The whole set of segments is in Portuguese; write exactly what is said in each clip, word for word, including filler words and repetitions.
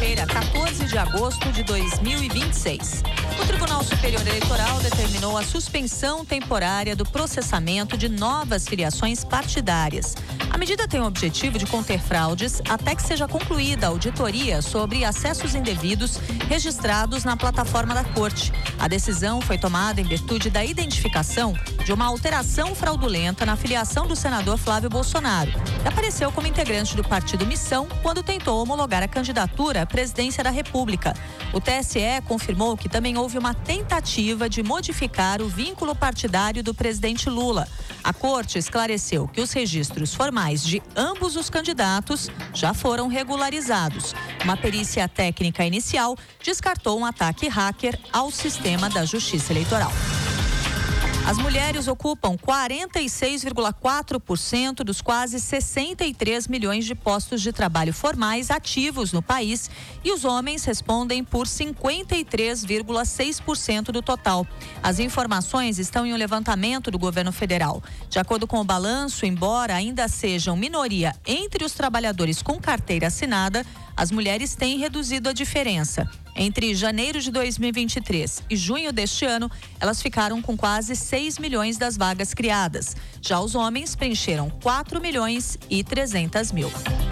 segunda-feira, quatorze de agosto de dois mil e vinte e seis. O Tribunal Superior Eleitoral determinou a suspensão temporária do processamento de novas filiações partidárias. A medida tem o objetivo de conter fraudes até que seja concluída a auditoria sobre acessos indevidos registrados na plataforma da Corte. A decisão foi tomada em virtude da identificação de uma alteração fraudulenta na filiação do senador Flávio Bolsonaro, que apareceu como integrante do partido Missão quando tentou homologar a candidatura à presidência da República. O T S E confirmou que também houve uma tentativa de modificar o vínculo partidário do presidente Lula. A Corte esclareceu que os registros formais de ambos os candidatos já foram regularizados. Uma perícia técnica inicial descartou um ataque hacker ao sistema da Justiça Eleitoral. As mulheres ocupam quarenta e seis vírgula quatro por cento dos quase sessenta e três milhões de postos de trabalho formais ativos no país e os homens respondem por cinquenta e três vírgula seis por cento do total. As informações estão em um levantamento do governo federal. De acordo com o balanço, embora ainda sejam minoria entre os trabalhadores com carteira assinada, as mulheres têm reduzido a diferença. Entre janeiro de dois mil e vinte e três e junho deste ano, elas ficaram com quase seis milhões das vagas criadas. Já os homens preencheram quatro milhões e trezentos mil.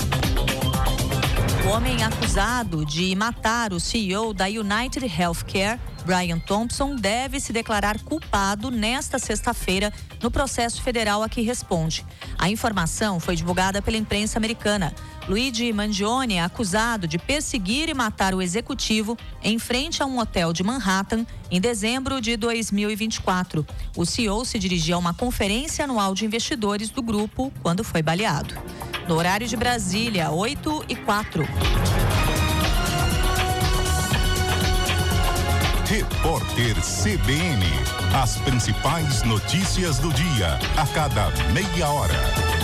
O homem acusado de matar o C E O da United Healthcare, Brian Thompson, deve se declarar culpado nesta sexta-feira no processo federal a que responde. A informação foi divulgada pela imprensa americana. Luigi Mangione é acusado de perseguir e matar o executivo em frente a um hotel de Manhattan em dezembro de dois mil e vinte e quatro. O C E O se dirigia a uma conferência anual de investidores do grupo quando foi baleado. No horário de Brasília, oito e quatro. Repórter C B N. As principais notícias do dia, a cada meia hora.